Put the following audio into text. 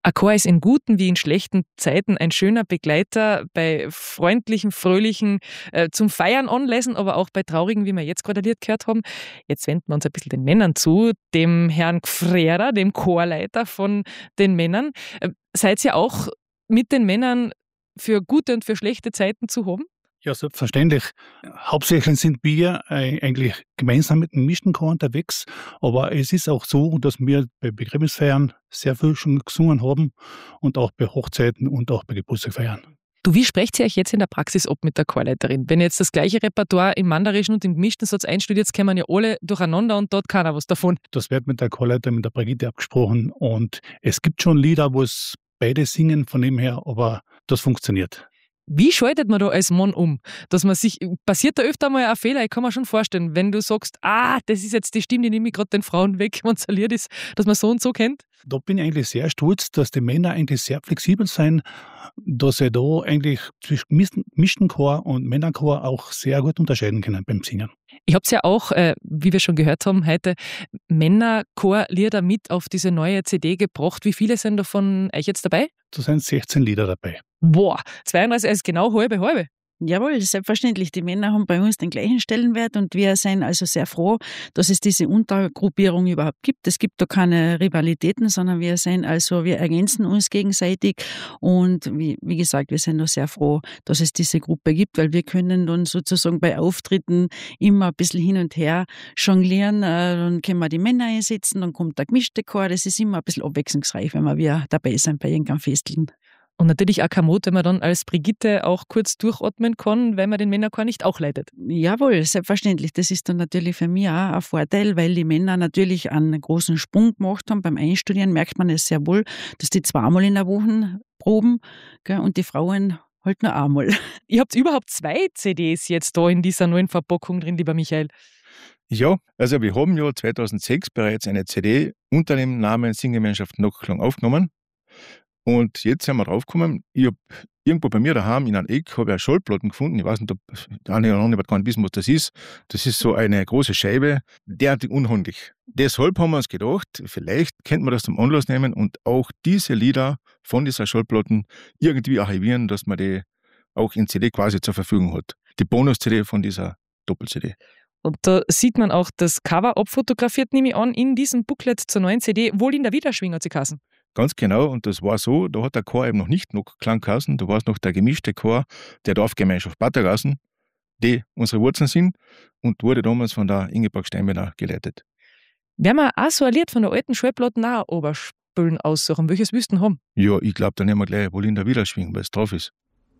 Ein Chor ist in guten wie in schlechten Zeiten ein schöner Begleiter bei freundlichen, fröhlichen, zum Feiern anlässen, aber auch bei traurigen, wie wir jetzt gerade ein Lied gehört haben. Jetzt wenden wir uns ein bisschen den Männern zu, dem Herrn Gfrera, dem Chorleiter von den Männern. Seid ihr auch mit den Männern für gute und für schlechte Zeiten zu haben? Ja, selbstverständlich. Hauptsächlich sind wir eigentlich gemeinsam mit dem gemischten Chor unterwegs, aber es ist auch so, dass wir bei Begräbnisfeiern sehr viel schon gesungen haben und auch bei Hochzeiten und auch bei Geburtstagsfeiern. Du, wie sprecht ihr euch jetzt in der Praxis ab mit der Chorleiterin? Wenn ihr jetzt das gleiche Repertoire im Mandarischen und im gemischten Satz einstudiert, kommen ja alle durcheinander und dort keiner was davon. Das wird mit der Chorleiterin, mit der Brigitte abgesprochen und es gibt schon Lieder, wo es beide singen von dem her, aber das funktioniert. Wie schaltet man da als Mann um? Dass man sich, passiert da öfter mal ein Fehler? Ich kann mir schon vorstellen, wenn du sagst, das ist jetzt die Stimme, die nehme ich gerade den Frauen weg, wenn es ein Lied ist, dass man so und so kennt. Da bin ich eigentlich sehr stolz, dass die Männer eigentlich sehr flexibel sind, dass sie da eigentlich zwischen gemischten Chor und Männerchor auch sehr gut unterscheiden können beim Singen. Ich habe es ja auch, wie wir schon gehört haben, heute Männerchorlieder mit auf diese neue CD gebracht. Wie viele sind davon euch jetzt dabei? Da sind 16 Lieder dabei. Boah, 32, also genau halbe, halbe. Jawohl, selbstverständlich. Die Männer haben bei uns den gleichen Stellenwert und wir sind also sehr froh, dass es diese Untergruppierung überhaupt gibt. Es gibt da keine Rivalitäten, sondern wir ergänzen uns gegenseitig und wie gesagt, wir sind da sehr froh, dass es diese Gruppe gibt, weil wir können dann sozusagen bei Auftritten immer ein bisschen hin und her jonglieren. Dann können wir die Männer einsetzen, dann kommt der gemischte Chor. Das ist immer ein bisschen abwechslungsreich, wenn wir dabei sind bei irgendeinem Festeln. Und natürlich auch kein Mut, wenn man dann als Brigitte auch kurz durchatmen kann, weil man den Männerchor nicht auch leitet. Jawohl, selbstverständlich. Das ist dann natürlich für mich auch ein Vorteil, weil die Männer natürlich einen großen Sprung gemacht haben. Beim Einstudieren merkt man es sehr wohl, dass die zweimal in der Woche proben, gell, und die Frauen halt nur einmal. Ihr habt überhaupt 2 CDs jetzt da in dieser neuen Verpackung drin, lieber Michael. Ja, also wir haben ja 2006 bereits eine CD unter dem Namen Singgemeinschaft Nocklang aufgenommen. Und jetzt sind wir draufgekommen, ich habe irgendwo bei mir daheim in einem Eck eine Schallplatten gefunden. Ich weiß nicht, ob der eine oder andere wird gar nicht wissen, was das ist. Das ist so eine große Scheibe, derartig unhandlich. Deshalb haben wir uns gedacht, vielleicht könnte man das zum Anlass nehmen und auch diese Lieder von dieser Schallplatten irgendwie archivieren, dass man die auch in CD quasi zur Verfügung hat. Die Bonus-CD von dieser Doppel-CD. Und da sieht man auch das Cover abfotografiert, nehme ich an, in diesem Booklet zur neuen CD, wohl in der Wiederschwing hat sie geheißen. Ganz genau, und das war so, da hat der Chor eben noch nicht Nocklang geheißen, da war es noch der gemischte Chor der Dorfgemeinschaft Battergassen, die unsere Wurzeln sind und wurde damals von der Ingeborg Steinmeier geleitet. Werden wir auch so ein Lied von der alten Schallplatte auch oberspülen aussuchen? Welches willst du denn haben? Ja, ich glaube, dann nehmen wir gleich wohl in der Wiederschwing, weil es drauf ist.